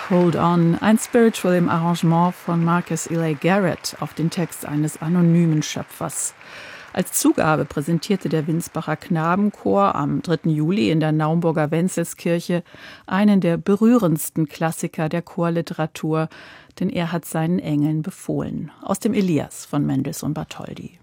Hold On, ein Spiritual im Arrangement von Marcus Eley Garrett auf den Text eines anonymen Schöpfers. Als Zugabe präsentierte der Winsbacher Knabenchor am 3. Juli in der Naumburger Wenzelskirche einen der berührendsten Klassiker der Chorliteratur, denn er hat seinen Engeln befohlen. Aus dem Elias von Mendelssohn Bartholdy.